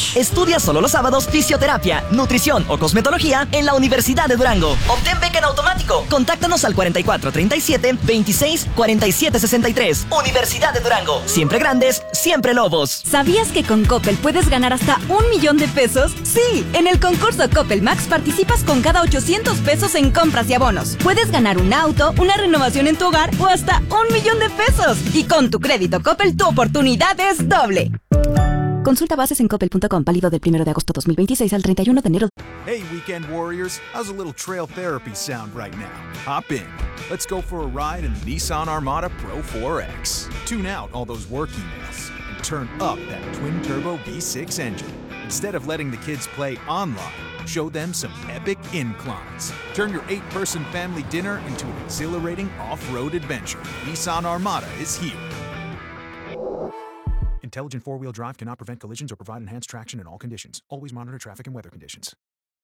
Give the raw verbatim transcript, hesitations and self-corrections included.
Estudia solo los sábados fisioterapia, nutrición o cosmetología en la Universidad de Durango. Obtén beca en automático. Contáctanos al cuarenta y cuatro treinta y siete veintiséis cuarenta y siete sesenta y tres. Universidad de Durango. Siempre grandes, siempre lobos. ¿Sabías que con Coppel puedes ganar hasta un millón de pesos? Sí, en el concurso Coppel Max participas con cada ochocientos pesos en compras y abonos. Puedes ganar un auto, una renovación en tu hogar o hasta un millón de pesos. Y con tu crédito Coppel, tu oportunidad es doble. Consulta bases en coppel punto com, válido del primero de agosto dos mil veintiséis al treinta y uno de enero. Hey, weekend warriors, how's a little trail therapy sound right now? Hop in. Let's go for a ride in the Nissan Armada Pro four X. Tune out all those work emails and turn up that twin-turbo V six engine. Instead of letting the kids play online, show them some epic inclines. Turn your eight-person family dinner into an exhilarating off-road adventure. Nissan Armada is here. Intelligent four-wheel drive cannot prevent collisions or provide enhanced traction in all conditions. Always monitor traffic and weather conditions.